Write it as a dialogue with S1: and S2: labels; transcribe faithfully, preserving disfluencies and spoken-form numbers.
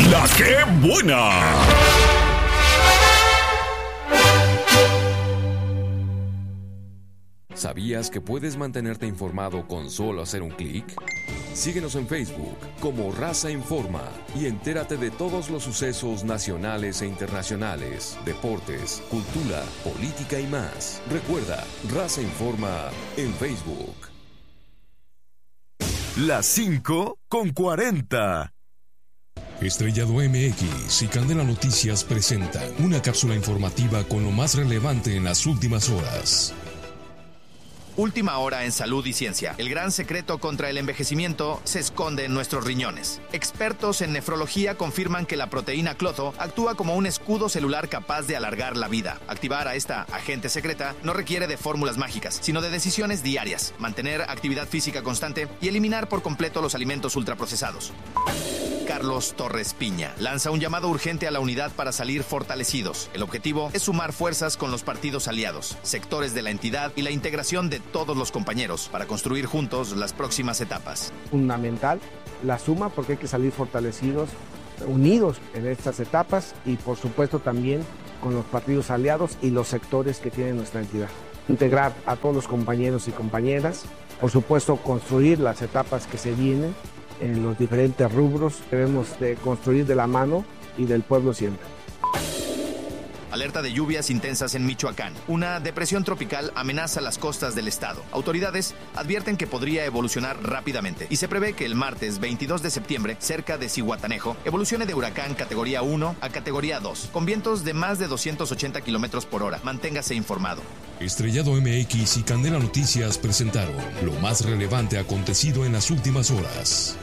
S1: La que buena.
S2: ¿Sabías que puedes mantenerte informado con solo hacer un clic? Síguenos en Facebook como Raza Informa y entérate de todos los sucesos nacionales e internacionales, deportes, cultura, política y más. Recuerda, Raza Informa en Facebook.
S1: Las cinco con cuarenta.
S3: Estrellado M X y Candela Noticias presentan una cápsula informativa con lo más relevante en las últimas horas.
S4: Última hora en salud y ciencia. El gran secreto contra el envejecimiento se esconde en nuestros riñones. Expertos en nefrología confirman que la proteína cloto actúa como un escudo celular capaz de alargar la vida. Activar a esta agente secreta no requiere de fórmulas mágicas, sino de decisiones diarias, mantener actividad física constante y eliminar por completo los alimentos ultraprocesados. Carlos Torres Piña lanza un llamado urgente a la unidad para salir fortalecidos. El objetivo es sumar fuerzas con los partidos aliados, sectores de la entidad y la integración de todos los compañeros para construir juntos las próximas etapas.
S5: Fundamental la suma, porque hay que salir fortalecidos, unidos en estas etapas y por supuesto también con los partidos aliados y los sectores que tiene nuestra entidad. Integrar a todos los compañeros y compañeras, por supuesto construir las etapas que se vienen en los diferentes rubros. Debemos de construir de la mano y del pueblo siempre.
S4: Alerta de lluvias intensas en Michoacán. Una depresión tropical amenaza las costas del estado. Autoridades advierten que podría evolucionar rápidamente y se prevé que el martes veintidós de septiembre, cerca de Zihuatanejo, evolucione de huracán categoría uno a categoría dos, con vientos de más de doscientos ochenta kilómetros por hora. Manténgase informado.
S3: Estrellado M X y Candela Noticias presentaron lo más relevante acontecido en las últimas horas.